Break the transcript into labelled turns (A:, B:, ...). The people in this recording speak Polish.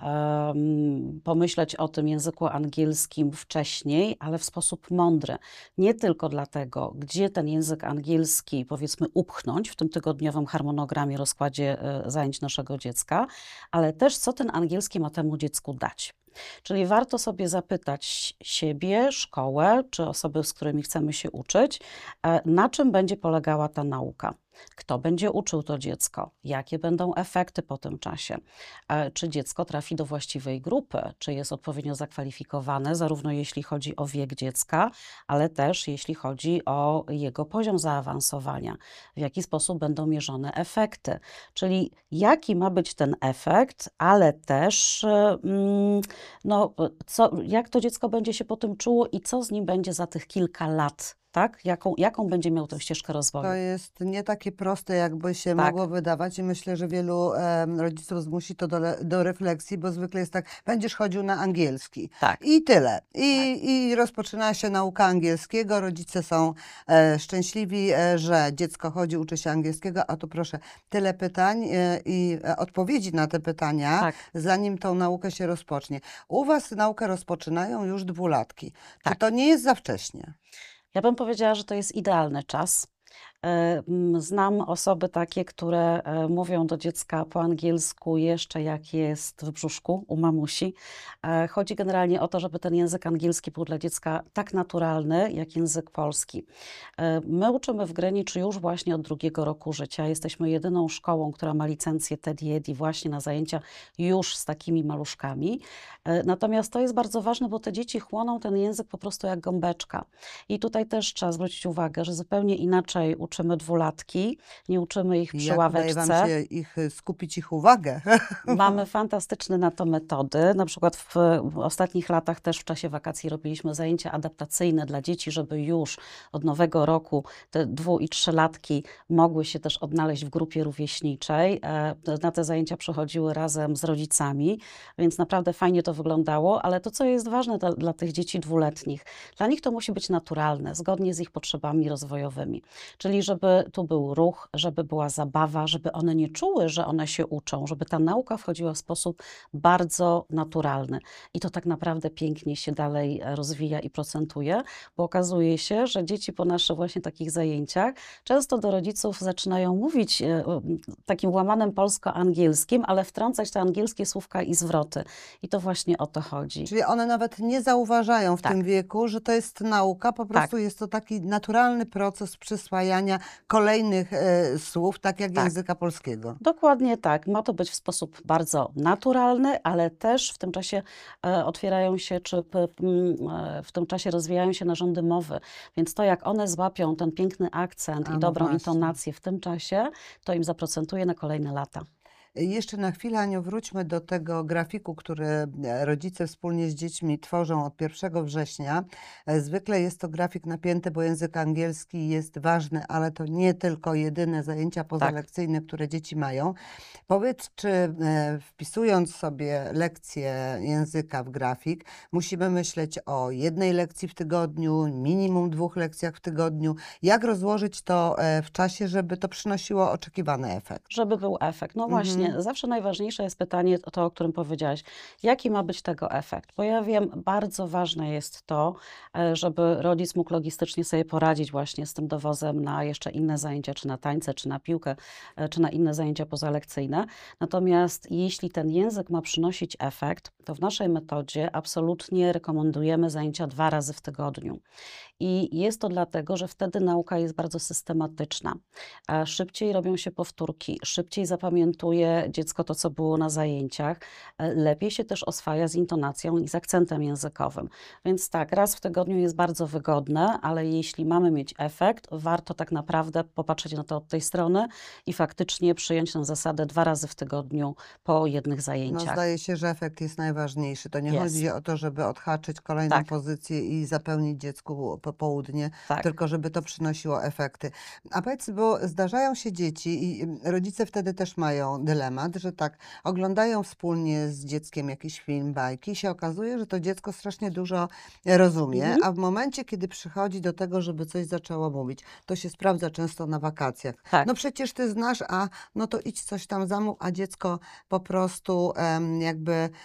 A: pomyśleć o tym języku angielskim wcześniej, ale w sposób mądry. Nie tylko dlatego, gdzie ten język angielski, powiedzmy, upchnąć w tym tygodniowym harmonogramie, rozkładzie zajęć naszego dziecka, ale też co ten angielski ma temu dziecku dać. Czyli warto sobie zapytać siebie, szkołę, czy osoby, z którymi chcemy się uczyć, na czym będzie polegała ta nauka. Kto będzie uczył to dziecko? Jakie będą efekty po tym czasie? Czy dziecko trafi do właściwej grupy? Czy jest odpowiednio zakwalifikowane, zarówno jeśli chodzi o wiek dziecka, ale też jeśli chodzi o jego poziom zaawansowania? W jaki sposób będą mierzone efekty? Czyli jaki ma być ten efekt, ale też no, jak to dziecko będzie się po tym czuło i co z nim będzie za tych kilka lat, tak? Jaką będzie miał tę ścieżkę rozwoju?
B: To jest nie takie proste, jakby się
A: Tak.
B: mogło wydawać i myślę, że wielu rodziców zmusi to do refleksji, bo zwykle jest tak, będziesz chodził na angielski
A: Tak.
B: i tyle. I rozpoczyna się nauka angielskiego, rodzice są szczęśliwi, że dziecko chodzi, uczy się angielskiego, a tu proszę, tyle pytań i odpowiedzi na te pytania,
A: Tak.
B: zanim tą naukę się rozpocznie. U Was naukę rozpoczynają już dwulatki. Czy
A: Tak.
B: to nie jest za wcześnie?
A: Ja bym powiedziała, że to jest idealny czas. Znam osoby takie, które mówią do dziecka po angielsku jeszcze jak jest w brzuszku u mamusi. Chodzi generalnie o to, żeby ten język angielski był dla dziecka tak naturalny, jak język polski. My uczymy w Greenwich już właśnie od 2. roku życia. Jesteśmy jedyną szkołą, która ma licencję TED właśnie na zajęcia już z takimi maluszkami. Natomiast to jest bardzo ważne, bo te dzieci chłoną ten język po prostu jak gąbeczka. I tutaj też trzeba zwrócić uwagę, że zupełnie inaczej uczymy dwulatki, nie uczymy ich przy
B: Jak udaje
A: ławeczce.
B: Wam się skupić ich uwagę?
A: Mamy fantastyczne na to metody. Na przykład w ostatnich latach też w czasie wakacji robiliśmy zajęcia adaptacyjne dla dzieci, żeby już od nowego roku te 2- i 3-latki mogły się też odnaleźć w grupie rówieśniczej. Na te zajęcia przychodziły razem z rodzicami, więc naprawdę fajnie to wyglądało, ale to, co jest ważne dla tych dzieci dwuletnich, dla nich to musi być naturalne, zgodnie z ich potrzebami rozwojowymi. Czyli żeby tu był ruch, żeby była zabawa, żeby one nie czuły, że one się uczą, żeby ta nauka wchodziła w sposób bardzo naturalny. I to tak naprawdę pięknie się dalej rozwija i procentuje, bo okazuje się, że dzieci po naszych właśnie takich zajęciach często do rodziców zaczynają mówić takim łamanym polsko-angielskim, ale wtrącać te angielskie słówka i zwroty. I to właśnie o to chodzi.
B: Czyli one nawet nie zauważają w
A: Tak.
B: tym wieku, że to jest nauka, po prostu jest to taki naturalny proces przyswajania kolejnych słów, tak jak języka polskiego.
A: Dokładnie tak. Ma to być w sposób bardzo naturalny, ale też w tym czasie otwierają się, czy w tym czasie rozwijają się narządy mowy. Więc to, jak one złapią ten piękny akcent i
B: no
A: dobrą
B: właśnie.
A: intonację w tym czasie, to im zaprocentuje na kolejne lata.
B: Jeszcze na chwilę, Aniu, wróćmy do tego grafiku, który rodzice wspólnie z dziećmi tworzą od 1 września. Zwykle jest to grafik napięty, bo język angielski jest ważny, ale to nie tylko jedyne zajęcia pozalekcyjne, które dzieci mają. Powiedz, czy wpisując sobie lekcję języka w grafik, musimy myśleć o 1 lekcji w tygodniu, minimum 2 lekcjach w tygodniu. Jak rozłożyć to w czasie, żeby to przynosiło oczekiwany efekt?
A: Żeby był efekt. No właśnie, zawsze najważniejsze jest pytanie, to o którym powiedziałaś, jaki ma być tego efekt? Bo ja wiem, bardzo ważne jest to, żeby rodzic mógł logistycznie sobie poradzić właśnie z tym dowozem na jeszcze inne zajęcia, czy na tańce, czy na piłkę, czy na inne zajęcia pozalekcyjne. Natomiast jeśli ten język ma przynosić efekt, to w naszej metodzie absolutnie rekomendujemy zajęcia 2 razy w tygodniu. I jest to dlatego, że wtedy nauka jest bardzo systematyczna. Szybciej robią się powtórki, szybciej zapamiętuje dziecko to, co było na zajęciach, lepiej się też oswaja z intonacją i z akcentem językowym. Więc tak, raz w tygodniu jest bardzo wygodne, ale jeśli mamy mieć efekt, warto tak naprawdę popatrzeć na to od tej strony i faktycznie przyjąć tę zasadę 2 razy w tygodniu po jednych
B: No,
A: zajęciach.
B: zdaje się, że efekt jest najważniejszy. To nie
A: Jest.
B: chodzi o to, żeby odhaczyć kolejną
A: Tak.
B: pozycję i zapełnić dziecku popołudnie,
A: Tak.
B: tylko żeby to przynosiło efekty. A powiedz, bo zdarzają się dzieci i rodzice wtedy też mają dylemat, że tak, oglądają wspólnie z dzieckiem jakiś film, bajki i się okazuje, że to dziecko strasznie dużo rozumie, a w momencie, kiedy przychodzi do tego, żeby coś zaczęło mówić, to się sprawdza często na wakacjach.
A: Tak.
B: No przecież ty znasz, a no to idź coś tam zamów, a dziecko po prostu jakby